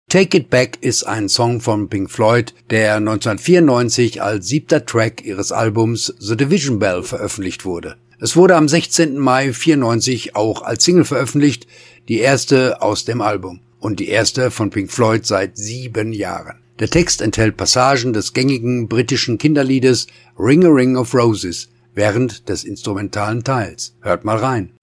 Take It Back ist ein Song von Pink Floyd, der 1994 als 7. Track ihres Albums The Division Bell veröffentlicht wurde. Es wurde am 16. Mai 1994 auch als Single veröffentlicht, die erste aus dem Album und die erste von Pink Floyd seit 7 Jahren. Der Text enthält Passagen des gängigen britischen Kinderliedes Ring a Ring of Roses während des instrumentalen Teils. Hört mal rein.